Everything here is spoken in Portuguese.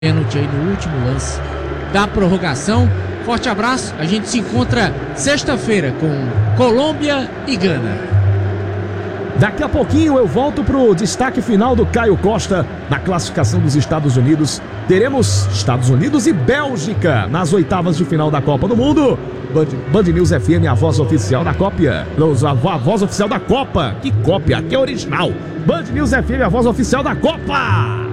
pênalti aí no último lance da prorrogação. Forte abraço, a gente se encontra sexta-feira com Colômbia e Gana. Daqui a pouquinho eu volto pro destaque final do Caio Costa na classificação dos Estados Unidos. Teremos Estados Unidos e Bélgica nas oitavas de final da Copa do Mundo. Band News FM, a voz oficial da cópia. A voz oficial da Copa. Que cópia? Que original. Band News FM, a voz oficial da Copa.